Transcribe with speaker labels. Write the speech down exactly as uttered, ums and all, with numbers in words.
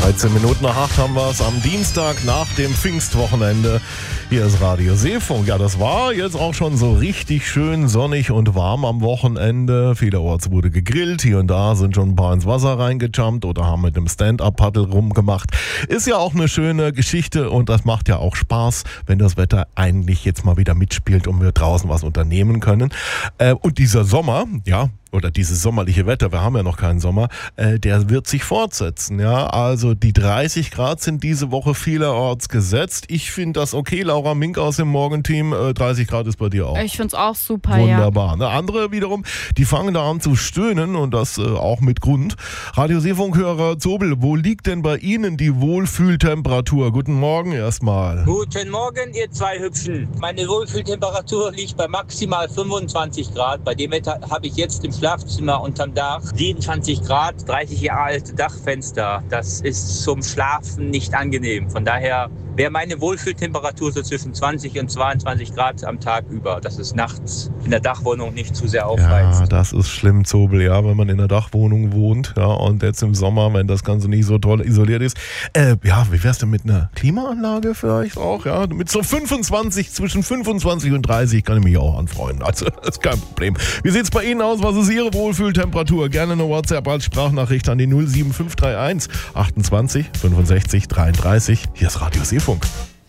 Speaker 1: dreizehn Minuten nach acht haben wir es am Dienstag nach dem Pfingstwochenende. Hier ist Radio Seefunk. Ja, das war jetzt auch schon so richtig schön sonnig und warm am Wochenende. Vielerorts wurde gegrillt. Hier und da sind schon ein paar ins Wasser reingejumpt oder haben mit dem Stand-Up-Paddle rumgemacht. Ist ja auch eine schöne Geschichte und das macht ja auch Spaß, wenn das Wetter eigentlich jetzt mal wieder mitspielt und wir draußen was unternehmen können. Äh, und dieser Sommer, ja, oder dieses sommerliche Wetter, wir haben ja noch keinen Sommer, äh, der wird sich fortsetzen. Ja, also die dreißig Grad sind diese Woche vielerorts gesetzt. Ich finde das okay. Laura Mink aus dem Morgenteam, äh, dreißig Grad ist bei dir auch.
Speaker 2: Ich finde es auch super,
Speaker 1: wunderbar. Ja. Andere wiederum, die fangen da an zu stöhnen und das äh, auch mit Grund. Radio Seefunk-Hörer Zobel, wo liegt denn bei Ihnen die Wohlfühltemperatur? Guten Morgen erstmal.
Speaker 3: Guten Morgen, ihr zwei Hübschen. Meine Wohlfühltemperatur liegt bei maximal fünfundzwanzig Grad. Bei dem Wetter habe ich jetzt im Schlafzimmer unterm Dach siebenundzwanzig Grad, dreißig Jahre alte Dachfenster. Das ist zum Schlafen nicht angenehm. Von daher wäre meine Wohlfühltemperatur so zwischen zwanzig und zweiundzwanzig Grad am Tag über. Das ist nachts in der Dachwohnung nicht zu sehr aufreizend.
Speaker 1: Ja, das ist schlimm, Zobel, ja, wenn man in der Dachwohnung wohnt, ja, und jetzt im Sommer, wenn das Ganze nicht so toll isoliert ist. Äh, ja, wie wär's denn mit einer Klimaanlage vielleicht auch, ja? Mit so fünfundzwanzig, zwischen fünfundzwanzig und dreißig kann ich mich auch anfreunden. Also, das ist kein Problem. Wie sieht's bei Ihnen aus? Was ist Ihre Wohlfühltemperatur? Gerne eine WhatsApp als Sprachnachricht an die null sieben fünf drei eins achtundzwanzig fünfundsechzig dreiunddreißig. Hier ist Radio Seefunk.